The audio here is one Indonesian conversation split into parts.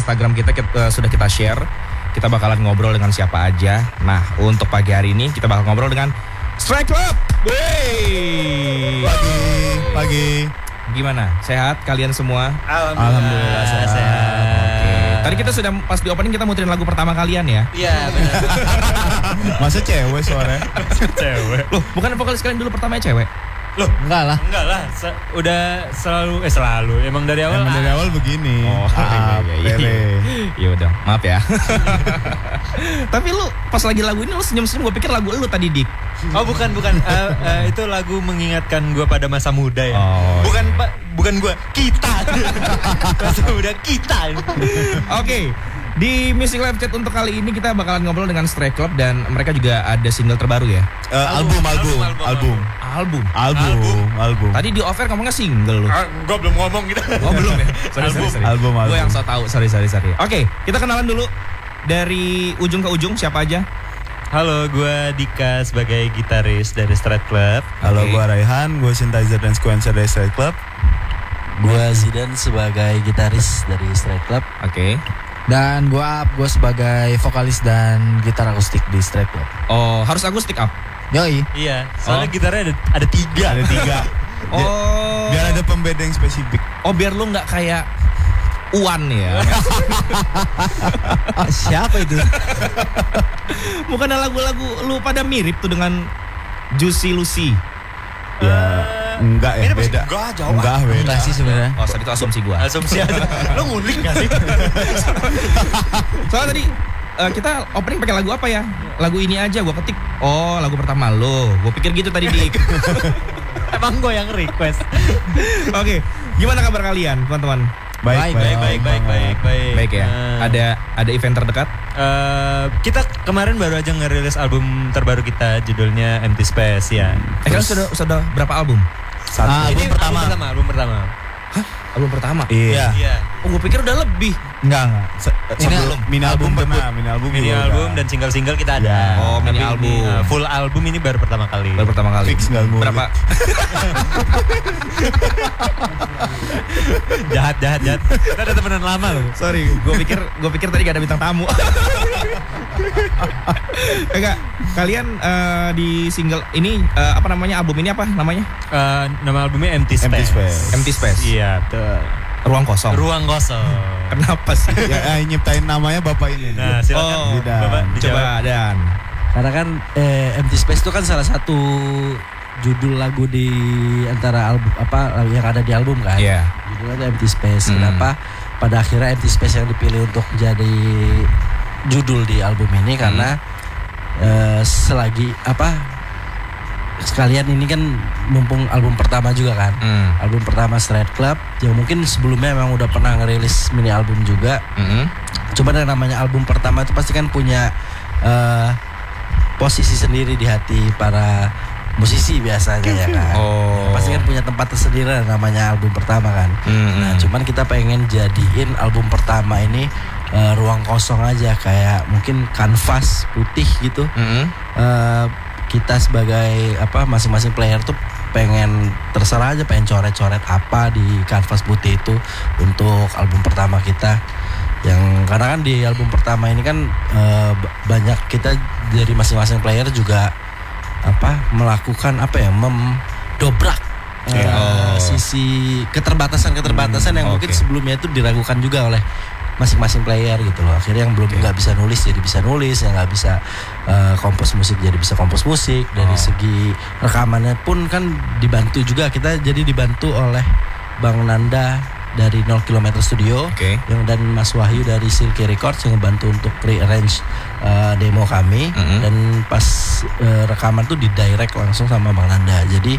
Instagram kita sudah kita share. Kita bakalan ngobrol dengan siapa aja. Nah, untuk pagi hari ini kita bakal ngobrol dengan Strike Club. Pagi. Gimana? Sehat kalian semua? Alhamdulillah sehat. Oke. Tadi kita sudah pas di opening kita muterin lagu pertama kalian ya. Iya benar. Masa cewek suaranya? Cewek. Loh, bukan vokalis kalian dulu pertamanya cewek? Loh, enggak lah. Udah selalu. Emang dari awal. Emang dari awal begini. Oh, iya. Ya udah, maaf ya. Tapi lu pas lagi lagu ini lu senyum-senyum, gue pikir lagu lu tadi, Dik. Oh, bukan. Itu lagu mengingatkan gue pada masa muda ya. Oh, Bukan gue, kita. Masa muda kita. Oke. Di Music Live Chat untuk kali ini kita bakalan ngobrol dengan Strike Club dan mereka juga ada single terbaru ya. Album. Tadi di offer ngomongnya single lu. Gue belum ngomong gitu. Oh belum ya? Sorry. Album. Gue yang so tahu. Sorry. Oke, kita kenalan dulu dari ujung ke ujung siapa aja. Halo, gue Dika sebagai gitaris dari Strike Club. Halo, gue Raihan, gue synthesizer dan sequencer dari Strike Club. Gue Zidan sebagai gitaris dari Strike Club. Oke. Dan gue sebagai vokalis dan gitar akustik di Strike Club. Oh, harus akustik up. Yoi. Iya, soalnya gitarnya ada tiga. Oh. Biar ada pembeda yang spesifik. Oh, biar lu nggak kayak Uwan ya. Siapa itu? Bukan lagu-lagu lu pada mirip tuh dengan Juicy Lucy. Ya, enggak ya, beda. Enggak, beda. Enggak sih sebenarnya. Oh, sorry, itu asumsi gua. Asumsi aja. Lo ngulik gak sih? Soalnya tadi kita opening pakai lagu apa ya? Lagu ini aja gua ketik. Oh, lagu pertama lo. Gua pikir gitu tadi Dik. Emang gue yang request. Oke, gimana kabar kalian, teman-teman? Baik Baik ya. Ada event terdekat? Kita kemarin baru aja ngerilis album terbaru kita, judulnya Empty Space ya. Kalian sudah berapa album? Ini album pertama. Hah? Album pertama? Iya. Oh, gue pikir udah lebih. Enggak. Ini mini album pernah, Mini album dan single-single kita ada. Oh, mini Tapi album. ini, full album ini baru pertama kali. Fix enggak ngulik. Berapa? Jahat. Kita ada temenan lama loh. Sorry, gue pikir tadi gak ada bintang tamu. Enggak, kalian di single ini apa namanya, album ini apa namanya? Nama albumnya Empty Space. Empty Space. Iya, betul. Ruang kosong. Kenapa sih? Ya, nyiptain namanya bapak ini. Nah, silakan. Bapak coba Dan. Karena kan Empty Space itu kan salah satu judul lagu di antara album apa yang ada di album kan. Iya. Judulnya Empty Space. Kenapa pada akhirnya Empty Space yang dipilih untuk jadi judul di album ini karena sekalian ini kan mumpung album pertama juga kan. Album pertama Strike Club yang mungkin sebelumnya memang udah pernah ngerilis mini album juga. Coba yang namanya album pertama itu pasti kan punya posisi sendiri di hati para musisi biasanya ya kan. Pasti kan punya tempat tersendiri namanya album pertama kan. Nah, cuman kita pengen jadiin album pertama ini ruang kosong aja, kayak mungkin kanvas putih gitu. Kita sebagai masing-masing player tuh pengen terserah aja, pengen coret-coret apa di kanvas putih itu untuk album pertama kita. Yang karena kan di album pertama ini kan banyak kita dari masing-masing player juga melakukan mendobrak sisi keterbatasan yang mungkin sebelumnya itu diragukan juga oleh masing-masing player gitu loh. Akhirnya yang belum nggak bisa nulis jadi bisa nulis, yang nggak bisa kompos musik jadi bisa kompos musik. Dari segi rekamannya pun kan dibantu juga, kita jadi dibantu oleh Bang Nanda dari 0 Km Studio, yang dan Mas Wahyu dari Silky Records yang ngebantu untuk rearrange demo kami. Dan pas rekaman tuh di direct langsung sama Bang Nanda. Jadi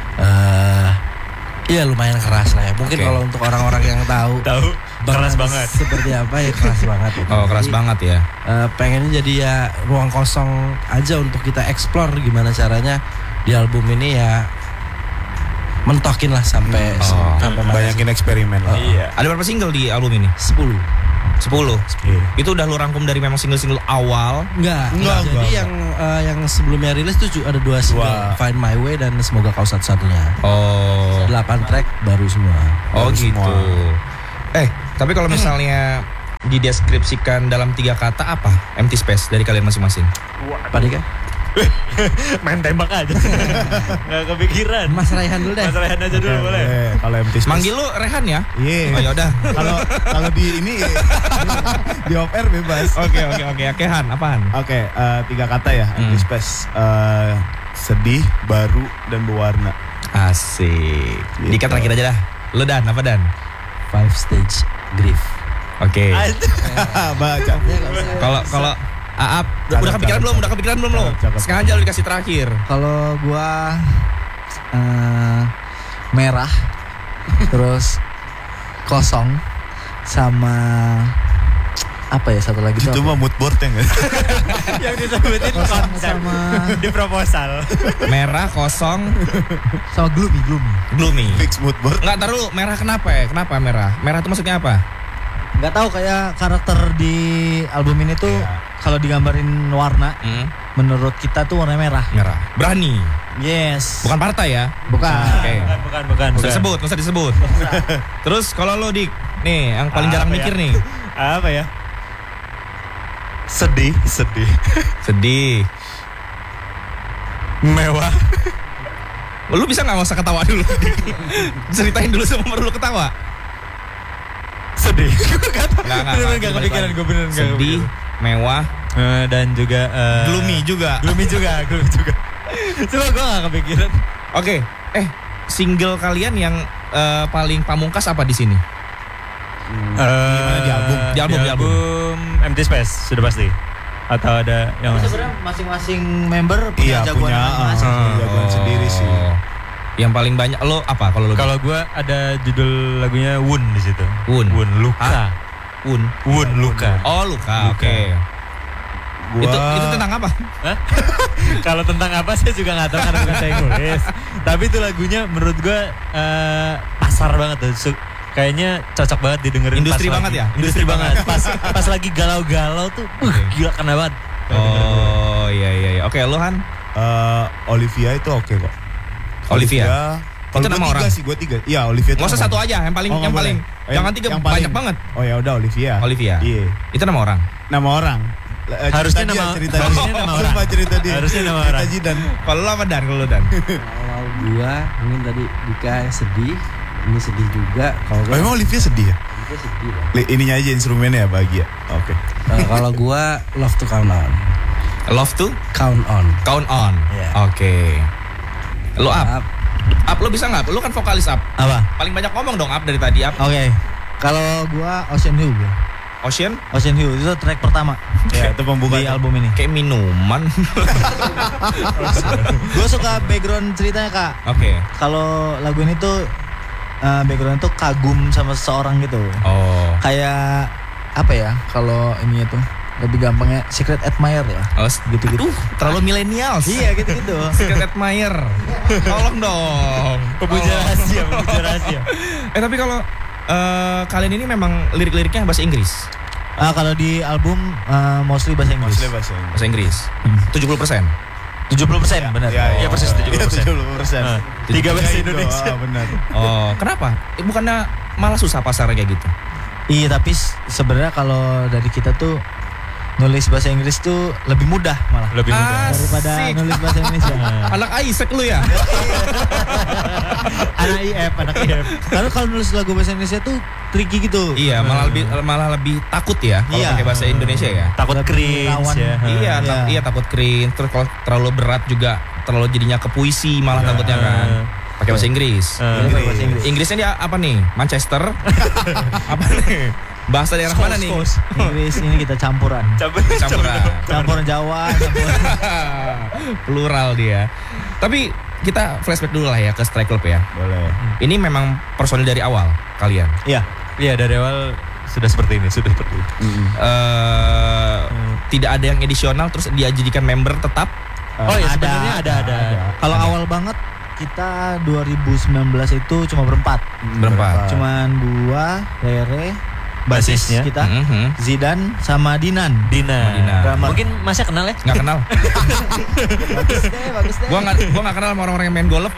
iya lumayan keras lah ya. Mungkin kalau untuk orang-orang yang tahu keras banget. Seperti apa ya, keras banget gitu. Oh, keras banget ya. Pengennya jadi ya ruang kosong aja untuk kita explore gimana caranya di album ini ya mentokin lah sampai banyakin eksperimen lah. Iya. Ada berapa single di album ini? 10. Itu udah lu rangkum dari memang single-single awal? Enggak. Jadi yang sebelumnya rilis tuh ada 2 single, Find My Way dan Semoga Kau Satu-Satunya. 8 track baru semua. Oh gitu. Tapi kalau misalnya dideskripsikan dalam 3 kata apa? Empty space dari kalian masing-masing. Apa nih kan? Main tembak aja. Nggak kepikiran. Mas Raihan dulu deh. Mas Raihan aja dulu boleh. Kalau empty space. Manggil lu Rehan ya? Iya. Oh ya udah. Kalau di ini di off air bebas. Oke. Han, apaan? Oke, 3 kata ya, empty space. Sedih, baru, dan berwarna. Asik. Gitu. Dika terakhir aja dah. Lu Dan, apa Dan? 5 stage grief. Oke. Baca. Kalau Aap, udah kepikiran belum lo? Cakep. Sengaja lu dikasih terakhir. Kalau gua merah, terus kosong, sama apa ya satu lagi Itu mah mood board ya nggak? Yang disebutin kosong konsep sama di proposal. Merah, kosong, sama gloomy. Fix mood board. Enggak, taruh merah kenapa ya? Kenapa merah? Merah itu maksudnya apa? nggak tahu kayak karakter di album ini tuh kalau digambarin warna menurut kita tuh warna merah. Berani. Yes. Bukan partai ya? Bukan. Oke. Bukan. Nggak usah disebut. Terus kalau lo Dik, nih yang paling jarang mikir nih. Apa ya? Sedih. Mewah. Lu bisa nggak usah ketawa dulu? Ceritain dulu sama baru lu ketawa. Sedih. Nggak kepikiran gue beneran. Sedih, mewah, dan juga gloomy juga. Gloomy juga. Cuma gue nggak kepikiran. Oke. Single kalian yang paling pamungkas apa di sini? Di album Empty Space sudah pasti. Atau ada yang sebenarnya masing-masing member punya jagoan masing-masing. Jagoan sendiri sih. Yang paling banyak lo apa kalau lo? Kalau gue ada judul lagunya Wound di situ. Wound Luka. Wound Luka. Oh Luka. Oke. Itu tentang apa? Kalau tentang apa saya juga nggak tahu karena bukan saya yang nulis. Tapi itu lagunya menurut gue pasar banget tuh. Kayaknya cocok banget didengerin. Industri banget ya? Industri banget. Pas lagi galau-galau tuh, gila kena banget. Oh iya. Oke, lo Han? Olivia itu oke kok. Olivia. Kalau itu nama tiga orang sih, gue 3. Iya, Olivia itu. Nggak usah satu aja, yang paling. Jangan 3, banyak banget. Oh ya udah Olivia. Iya. Itu nama orang. Nama orang. Harusnya nama orang. Cerita dia. Harusnya nama orang. Cerita Dan. Kalau lo apa Dan? Kalau Gua mungkin tadi Dika sedih, ini sedih juga. Kalau Oh, emang Olivia sedih ya? Olivia sedih lah. Ininya aja instrumennya ya bahagia. Oke. Kalau gua Love to Count On. Love to Count On. Yeah. Oke. Lo Up, lo bisa nggak? Lo kan vokalis Up. Apa? Paling banyak ngomong dong Up dari tadi Up. Oke. Kalau gua Ocean View. Ocean View itu track pertama. Ya, itu pembuka di album ini. Kayak minuman. Gue suka background ceritanya Kak. Oke. Kalau lagu ini tuh background tuh kagum sama seseorang gitu. Oh. Kayak apa ya? Kalau ini tuh lebih gampangnya secret admirer ya. Oh, gitu-gitu. Terlalu millennials. Iya gitu-gitu. Secret admirer. Tolong dong. Pemuja rahasia. Tapi kalau kalian ini memang lirik-liriknya bahasa Inggris. Kalau di album mostly bahasa Inggris. Bahasa Inggris. 70%. 70% benar. Iya persis 70%. 70%. 3 bahasa Indonesia. Benar. Oh, kenapa? Bukannya malah susah pasarnya kayak gitu? Iya, tapi sebenarnya kalau dari kita tuh nulis bahasa Inggris tuh lebih mudah malah. Lebih mudah daripada nulis bahasa Indonesia. Anak Isaac lu ya? Anak IF. Karena kalau nulis lagu bahasa Indonesia tuh tricky gitu. Iya, malah lebih takut ya kalau pakai bahasa Indonesia ya. Takut cringe ya. Iya, takut cringe. Terus kalau terlalu berat juga terlalu jadinya ke puisi malah takutnya kan. Pakai bahasa Inggris. Inggrisnya dia apa nih? Manchester. Apa nih? Bahasa daerah mana nih? Inggris ini kita campuran. Campuran Jawa, campuran. Plural dia. Tapi kita flashback dulu lah ya ke Strike Club ya. Boleh. Ini memang personil dari awal kalian. Iya dari awal sudah seperti ini. Tidak ada yang edisional terus dia jadikan member tetap. Sebenarnya ada. Kalau awal banget kita 2019 itu cuma berempat. Cuman gua, Rere, basisnya kita, Zidan sama Dinan. Mungkin masnya kenal ya? Nggak kenal. Bagus deh. Gua nggak kenal sama orang-orang yang main golf.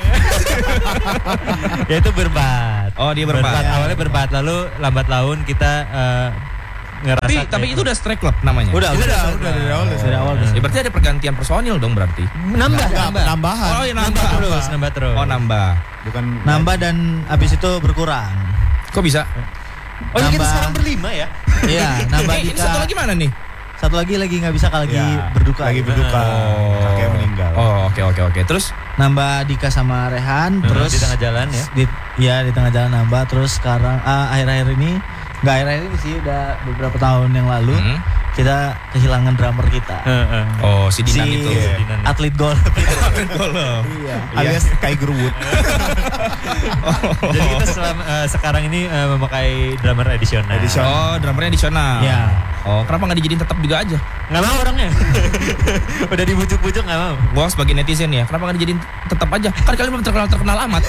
Ya itu berempat. Oh dia berempat. Awalnya berempat, lalu lambat laun kita Tapi itu udah Stray Club namanya. Udah dari awal. Ya berarti ada pergantian personil dong berarti. Nambahan. Oh iya nambah terus. Oh nambah. Bukan nambah dan habis itu berkurang. Kok bisa? Oh ini kita sekarang berlima ya? Iya, nambah Ini satu lagi mana nih? Satu lagi nggak bisa kalau lagi berduka. Lagi berduka. Kakek meninggal. Oh oke. Terus nambah Dika sama Rehan, terus di tengah jalan ya? Di tengah jalan nambah. Terus sekarang akhir-akhir ini sih udah beberapa tahun yang lalu kita kehilangan drummer kita. Oh si Dinan itu. Atlet golf. Iya. Alias Tiger Wood. Jadi kita sekarang ini memakai drummer edisional. Oh drummernya edisional. Iya. Oh kenapa nggak dijadiin tetap juga aja? Nggak mau orangnya. Udah dibujuk-bujuk nggak mau. Gua sebagai netizen ya, kenapa nggak dijadiin tetap aja? Kan kalian belum terkenal amat.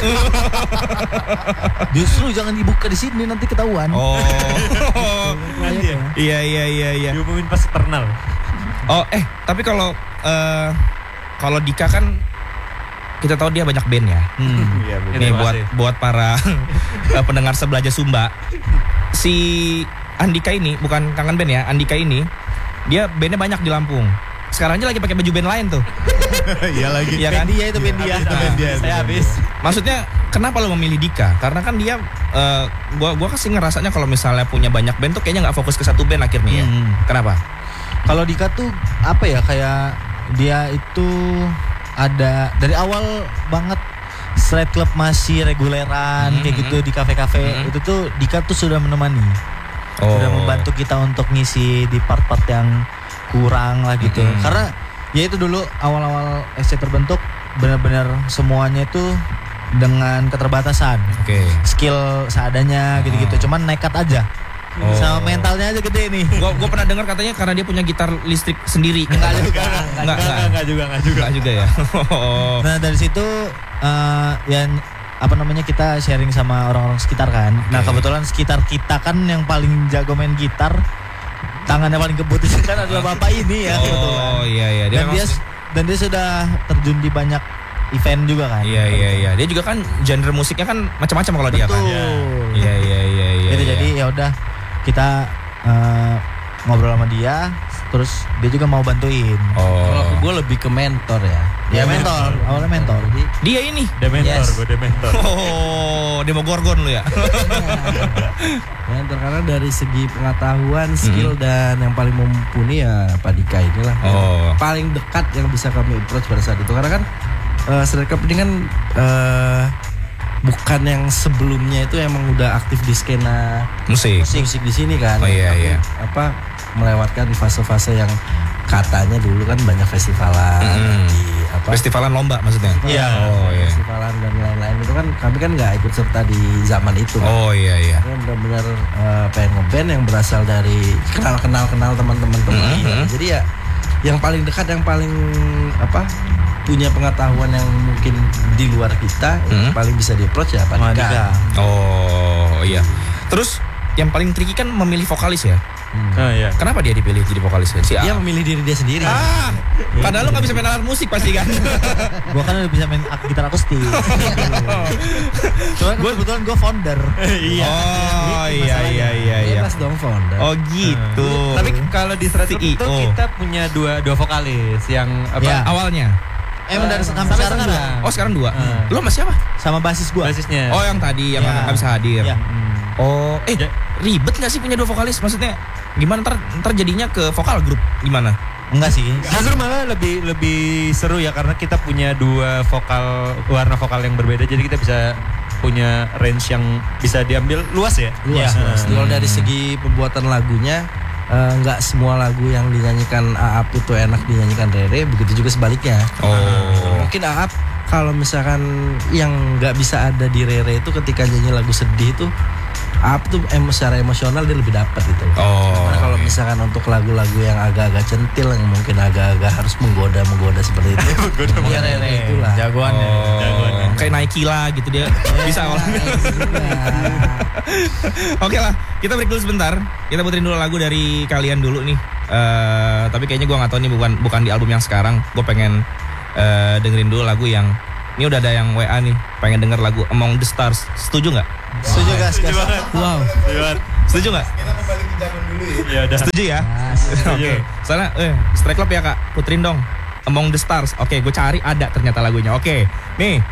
Justru jangan dibuka di sini nanti ketahuan. Oh. Nanti ya. Iya. Diumumin pas eternal. Oh tapi kalau Dika kan kita tahu dia banyak band ya. Iya, Nih buat para pendengar Sebelaja Sumba. Si Andika ini bukan kangen band ya. Andika ini dia bandnya banyak di Lampung. Sekarang aja lagi pakai baju band lain tuh. Iya lagi. Iya kan? Itu band dia. Saya habis. Maksudnya kenapa lo memilih Dika? Karena kan dia gua kasih ngerasanya kalau misalnya punya banyak band tuh kayaknya nggak fokus ke satu band akhirnya ya. Kenapa? Kalau Dika tuh apa ya, kayak dia itu ada dari awal banget. Straight Club masih reguleran kayak gitu di kafe-kafe. Itu tuh Dika tuh sudah menemani. Sudah membantu kita untuk ngisi di part-part yang kurang lah gitu. Karena ya itu dulu awal-awal SC terbentuk benar-benar semuanya itu dengan keterbatasan. Skill seadanya gitu-gitu. Cuman nekat aja. Sama mentalnya aja gede nih. Gua pernah dengar katanya karena dia punya gitar listrik sendiri. Enggak juga ya. Nah dari situ yang kita sharing sama orang-orang sekitar kan. Nah kebetulan sekitar kita kan yang paling jago main gitar, tangannya paling kebut itu kan adalah bapak ini ya. Oh iya. Dan dia sudah terjun di banyak event juga kan. Iya. Dia juga kan genre musiknya kan macam-macam kalau dia kan. Iya. Jadi ya udah kita ngobrol sama dia, terus dia juga mau bantuin. Kalau gue lebih ke mentor ya. Ya mentor, awalnya mentor. Jadi dia ini. Dementor, gue dementor. Demogorgon lu ya. mentor karena dari segi pengetahuan, skill dan yang paling mumpuni ya Pak Dika inilah. Paling dekat yang bisa kami approach pada saat itu. Karena kan Stray Club ini kan bukan yang sebelumnya itu emang udah aktif di skena musik di sini kan. Iya. Melewatkan fase-fase yang katanya dulu kan banyak festivalan festivalan lomba maksudnya. Iya. Festivalan dan lain-lain itu kan kami kan nggak ikut serta di zaman itu kan. Iya. Kami benar-benar pengen ngeband yang berasal dari kenal teman-teman teman. Jadi ya yang paling dekat, yang paling punya pengetahuan yang mungkin di luar kita, yang paling bisa di-approach ya Pak Dika. Oh iya. Terus yang paling tricky kan memilih vokalis ya. Iya. Kenapa dia dipilih jadi vokalis ya? Dia memilih diri dia sendiri. Padahal lu gak bisa main alat musik pasti kan. Gua kan udah bisa main gitar akustik. Cuman kebetulan gue founder. Iya. Oh iya. Bebas dong founder. Oh gitu. Tapi kalau di Stray Club itu kita punya dua vokalis yang awalnya. Emang dari sampai sekarang 2. Oh sekarang 2. Lu sama siapa? Sama basis gua. Basisnya. Oh yang tadi yang gak bisa hadir. Ya. Oh ribet gak sih punya 2 vokalis? Maksudnya gimana ntar jadinya ke vokal grup gimana? Enggak sih. Justru malah lebih seru ya karena kita punya 2 warna vokal yang berbeda, jadi kita bisa punya range yang bisa diambil luas ya. Luas. Kalau dari segi pembuatan lagunya nggak semua lagu yang dinyanyikan Aap itu enak dinyanyikan Rere, begitu juga sebaliknya. Mungkin Aap kalau misalkan yang nggak bisa ada di Rere itu ketika nyanyi lagu sedih itu Aap tuh secara emosional dia lebih dapat gitu. Karena kalau misalkan untuk lagu-lagu yang agak-agak centil yang mungkin agak-agak harus menggoda seperti itu, ya Rere itulah. Jagoannya. Kayak Nike lah gitu dia bisa orangnya. Oke lah, kita break dulu sebentar. Kita puterin dulu lagu dari kalian dulu nih. Tapi kayaknya gue nggak tahu nih bukan di album yang sekarang. Gue pengen dengerin dulu lagu yang ini udah ada yang WA nih, pengen denger lagu Among the Stars. Setuju nggak? Setuju guys. Wow. Setuju nggak? Kita kembali ke zaman dulu ya. Ya udah. Setuju ya? Oke. Soalnya Stray Club ya Kak, puterin dong. Among the Stars. Oke, gue cari ada ternyata lagunya. Oke, nih.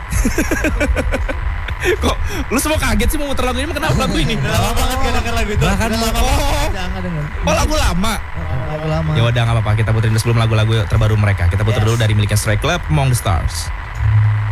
Kok lu semua kaget sih mau muter lagu ini? Kenapa lagu ini? Lama banget gak denger lagu itu. Bahkan lama Oh lagu lama. lagu lama. Ya udah nggak apa-apa, kita puterin dulu sebelum lagu-lagu terbaru mereka. Kita puter dulu dari miliknya Stray Club, Among the Stars.